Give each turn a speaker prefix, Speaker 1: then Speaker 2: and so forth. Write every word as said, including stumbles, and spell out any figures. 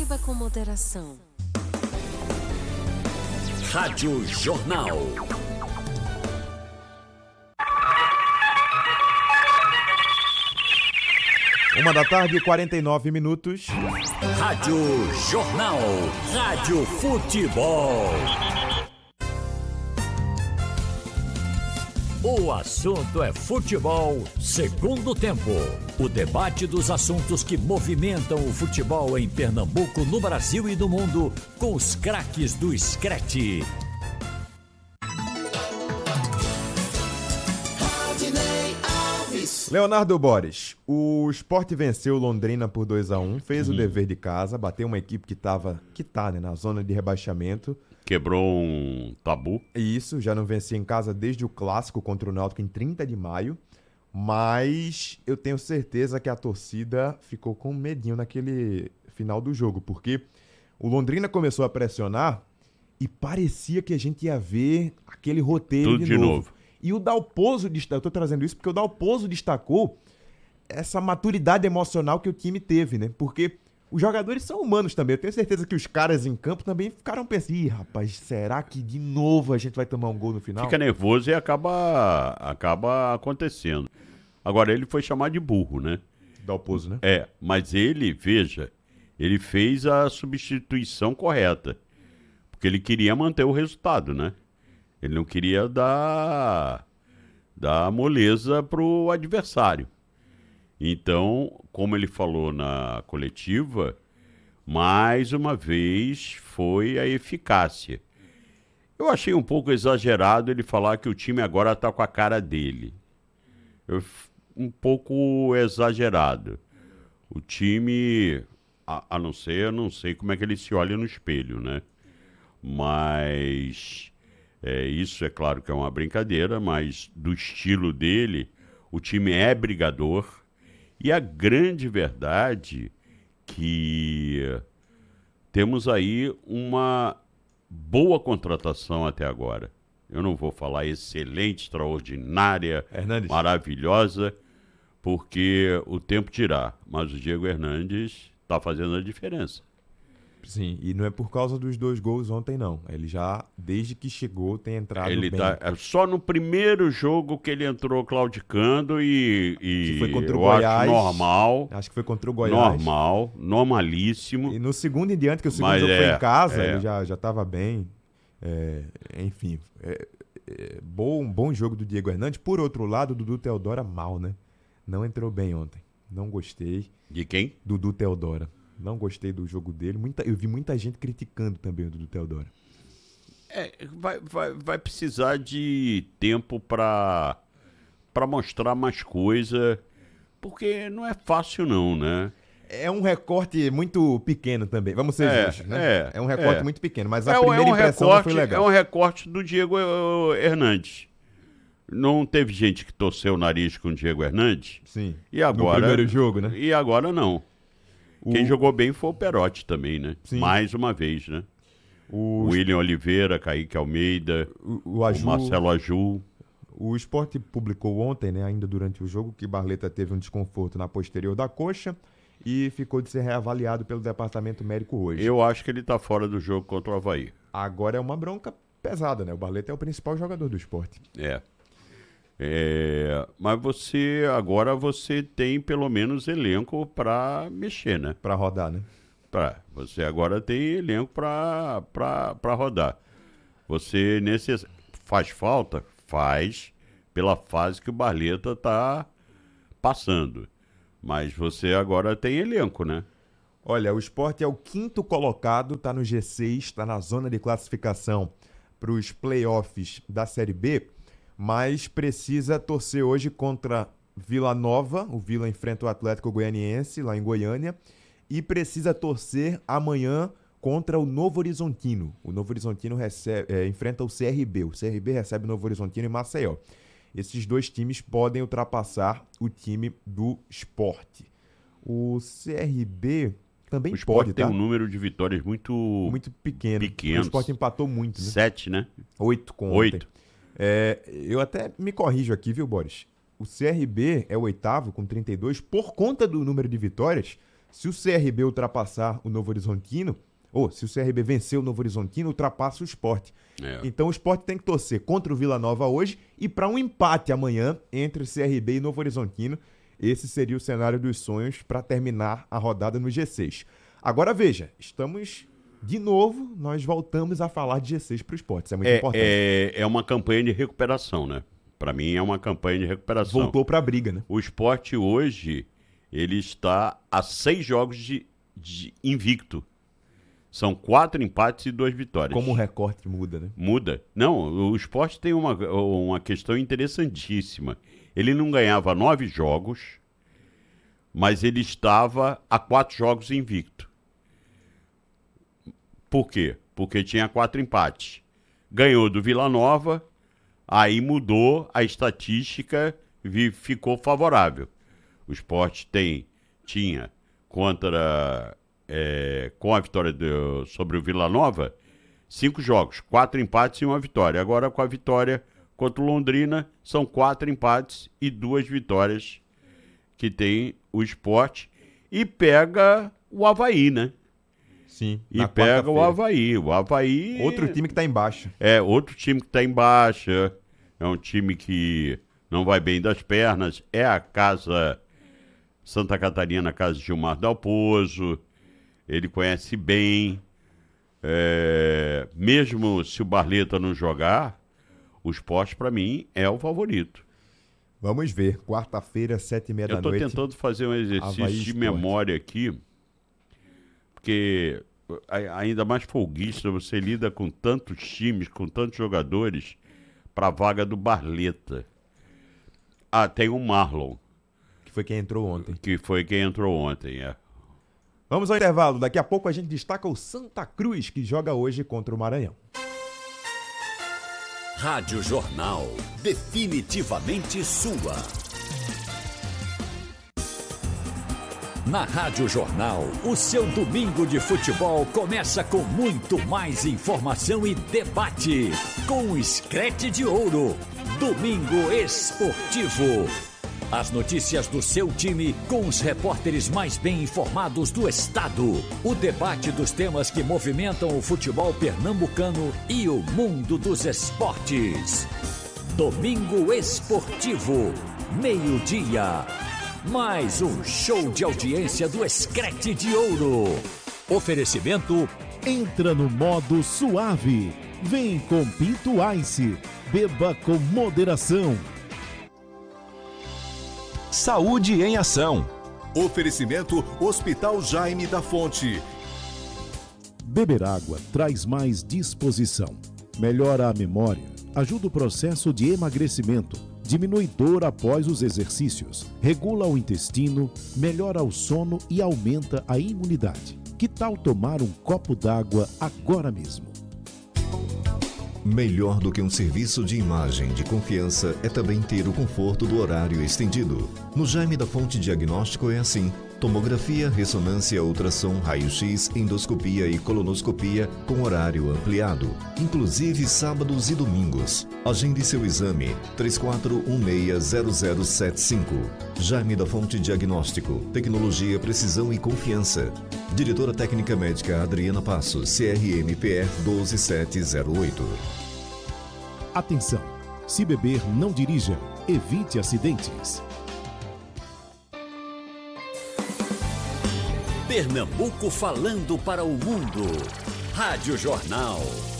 Speaker 1: Beba com moderação.
Speaker 2: Rádio Jornal.
Speaker 3: Uma da tarde e quarenta e nove minutos.
Speaker 2: Rádio Jornal. Rádio Futebol. O assunto é futebol, segundo tempo. O debate dos assuntos que movimentam o futebol em Pernambuco, no Brasil e no mundo, com os craques do Screte.
Speaker 3: Leonardo Boris, o Sport venceu Londrina por dois a um, fez uhum. o dever de casa, bateu uma equipe que estava, que tá, né, na zona de rebaixamento.
Speaker 4: Quebrou um tabu.
Speaker 3: Isso, já não vencia em casa desde o clássico contra o Náutico em trinta de maio, mas eu tenho certeza que a torcida ficou com medinho naquele final do jogo, porque o Londrina começou a pressionar e parecia que a gente ia ver aquele roteiro
Speaker 4: Tudo
Speaker 3: de,
Speaker 4: de
Speaker 3: novo.
Speaker 4: novo.
Speaker 3: E o Dalpozo, eu estou trazendo isso porque o Dalpozo destacou essa maturidade emocional que o time teve, né? Porque os jogadores são humanos também. Eu tenho certeza que os caras em campo também ficaram pensando, ih, rapaz, será que de novo a gente vai tomar um gol no final?
Speaker 4: Fica nervoso e acaba, acaba acontecendo. Agora, ele foi chamado de burro, né?
Speaker 3: Dalpozo, né?
Speaker 4: É, mas ele, veja, ele fez a substituição correta. Porque ele queria manter o resultado, né? Ele não queria dar, dar moleza pro adversário. Então, como ele falou na coletiva, mais uma vez foi a eficácia. Eu achei um pouco exagerado ele falar que o time agora está com a cara dele. Eu, um pouco exagerado. O time, a, a não ser, eu não sei como é que ele se olha no espelho, né? Mas... É, isso é claro que é uma brincadeira, mas do estilo dele, o time é brigador. E a grande verdade que temos aí uma boa contratação até agora. Eu não vou falar excelente, extraordinária,
Speaker 3: Hernandes.
Speaker 4: Maravilhosa, porque o tempo dirá. Mas o Diego Hernandes está fazendo a diferença.
Speaker 3: Sim, e não é por causa dos dois gols ontem, não. Ele já, desde que chegou, tem entrado
Speaker 4: ele
Speaker 3: bem.
Speaker 4: Tá, é só no primeiro jogo que ele entrou claudicando e, e
Speaker 3: foi contra o
Speaker 4: eu
Speaker 3: Goiás,
Speaker 4: acho normal.
Speaker 3: Acho que foi contra o Goiás.
Speaker 4: Normal, normalíssimo.
Speaker 3: E no segundo em diante, que o segundo
Speaker 4: Mas
Speaker 3: jogo
Speaker 4: é,
Speaker 3: foi em casa,
Speaker 4: é.
Speaker 3: ele já já estava bem. É, enfim, é, é, bom, bom jogo do Diego Hernandes. Por outro lado, o Dudu Teodora mal, né? Não entrou bem ontem. Não gostei.
Speaker 4: De quem?
Speaker 3: Dudu Teodora. Não gostei do jogo dele. Muita, eu vi muita gente criticando também o Dudu Teodora.
Speaker 4: É, vai, vai, vai precisar de tempo para para mostrar mais coisa, porque não é fácil não, né?
Speaker 3: É um recorte muito pequeno também. Vamos ser
Speaker 4: É,
Speaker 3: justos, né?
Speaker 4: é,
Speaker 3: É um recorte
Speaker 4: é.
Speaker 3: muito pequeno, mas a
Speaker 4: É,
Speaker 3: primeira
Speaker 4: é um
Speaker 3: impressão
Speaker 4: recorte,
Speaker 3: não foi legal.
Speaker 4: É um recorte do Diego Hernandes. Não teve gente que torceu o nariz com o Diego Hernandes?
Speaker 3: Sim.
Speaker 4: E agora,
Speaker 3: no primeiro jogo, né?
Speaker 4: E agora não.
Speaker 3: O...
Speaker 4: Quem jogou bem foi o Perotti também, né?
Speaker 3: Sim.
Speaker 4: Mais uma vez, né?
Speaker 3: O
Speaker 4: William Oliveira, Kaique Almeida,
Speaker 3: o, o, Aju...
Speaker 4: o Marcelo Aju.
Speaker 3: O Sport publicou ontem, né, ainda durante o jogo, que Barleta teve um desconforto na posterior da coxa e ficou de ser reavaliado pelo departamento médico hoje.
Speaker 4: Eu acho que ele tá fora do jogo contra o Avaí.
Speaker 3: Agora é uma bronca pesada, né? O Barleta é o principal jogador do Sport.
Speaker 4: É. É, mas você, agora você tem pelo menos elenco para mexer, né?
Speaker 3: Para rodar, né?
Speaker 4: Pra, você agora tem elenco para rodar. Você necess... faz falta? Faz, pela fase que o Barleta está passando. Mas você agora tem elenco, né?
Speaker 3: Olha, o Sport é o quinto colocado, está no G seis, está na zona de classificação para os playoffs da Série B, mas precisa torcer hoje contra Vila Nova. O Vila enfrenta o Atlético Goianiense, lá em Goiânia, e precisa torcer amanhã contra o Novo Horizontino. O Novo Horizontino recebe, é, enfrenta o C R B. O C R B recebe o Novo Horizontino em Maceió. Esses dois times podem ultrapassar o time do Sport. O C R B também
Speaker 4: o Sport
Speaker 3: pode,
Speaker 4: tem
Speaker 3: tá?
Speaker 4: um número de vitórias muito,
Speaker 3: muito pequeno.
Speaker 4: pequeno.
Speaker 3: O Sport empatou muito, né?
Speaker 4: Sete, né?
Speaker 3: Oito com
Speaker 4: Oito.
Speaker 3: ontem. É, eu até me corrijo aqui, viu, Boris? O C R B é o oitavo com trinta e dois por conta do número de vitórias, Se o C R B ultrapassar o Novo Horizontino, ou se o C R B vencer o Novo Horizontino, ultrapassa o Sport.
Speaker 4: É.
Speaker 3: Então o Sport tem que torcer contra o Vila Nova hoje e para um empate amanhã entre C R B e Novo Horizontino. Esse seria o cenário dos sonhos para terminar a rodada no G seis. Agora veja, estamos de novo, nós voltamos a falar de G seis para o Sport. Isso é muito
Speaker 4: é,
Speaker 3: importante.
Speaker 4: É, é uma campanha de recuperação, né? Para mim é uma campanha de recuperação.
Speaker 3: Voltou para a briga, né?
Speaker 4: O Sport hoje, ele está a seis jogos de, de invicto. São quatro empates e duas vitórias.
Speaker 3: Como o recorte muda, né?
Speaker 4: Muda. Não, o Sport tem uma, uma questão interessantíssima. Ele não ganhava nove jogos, mas ele estava a quatro jogos invicto. Por quê? Porque tinha quatro empates. Ganhou do Vila Nova, aí mudou a estatística e ficou favorável. O Sport tem, tinha contra... É, com a vitória do, sobre o Vila Nova, cinco jogos, quatro empates e uma vitória. Agora, com a vitória contra o Londrina, são quatro empates e duas vitórias que tem o Sport. E pega o Avaí, né?
Speaker 3: Sim.
Speaker 4: E pega o Avaí. O Avaí...
Speaker 3: Outro time que está embaixo.
Speaker 4: É, outro time que está embaixo. É um time que não vai bem das pernas. É a casa Santa Catarina, a casa de Gilmar Dalpozo. Ele conhece bem, é, mesmo se o Barleta não jogar, o Sport, para mim, é o favorito.
Speaker 3: Vamos ver, quarta-feira, sete e meia da noite.
Speaker 4: Eu estou tentando fazer um exercício
Speaker 3: Avaí
Speaker 4: de
Speaker 3: Sport.
Speaker 4: memória aqui, porque ainda mais folguista, você lida com tantos times, com tantos jogadores, para a vaga do Barleta. Ah, tem o Marlon.
Speaker 3: Que foi quem entrou ontem.
Speaker 4: Que foi quem entrou ontem, é.
Speaker 3: Vamos ao intervalo. Daqui a pouco a gente destaca o Santa Cruz, que joga hoje contra o Maranhão.
Speaker 2: Rádio Jornal, definitivamente sua. Na Rádio Jornal, o seu domingo de futebol começa com muito mais informação e debate. Com o Screte de Ouro, Domingo Esportivo. As notícias do seu time com os repórteres mais bem informados do estado. O debate dos temas que movimentam o futebol pernambucano e o mundo dos esportes. Domingo Esportivo, meio-dia. Mais um show de audiência do Screte de Ouro. Oferecimento:
Speaker 1: entra no modo suave. Vem com Pinto Ice. Beba com moderação.
Speaker 5: Saúde em Ação. Oferecimento Hospital Jaime da Fonte.
Speaker 1: Beber água traz mais disposição, melhora a memória, ajuda o processo de emagrecimento, diminui dor após os exercícios, regula o intestino, melhora o sono e aumenta a imunidade. Que tal tomar um copo d'água agora mesmo?
Speaker 6: Melhor do que um serviço de imagem de confiança é também ter o conforto do horário estendido. No Jaime da Fonte Diagnóstico é assim: tomografia, ressonância, ultrassom, raio-x, endoscopia e colonoscopia com horário ampliado, inclusive sábados e domingos. Agende seu exame três quatro um seis zero zero sete cinco. Jaime da Fonte Diagnóstico, tecnologia, precisão e confiança. Diretora Técnica Médica Adriana Passos, C R M P R um dois sete zero oito.
Speaker 1: Atenção! Se beber, não dirija. Evite acidentes.
Speaker 2: Pernambuco falando para o mundo. Rádio Jornal.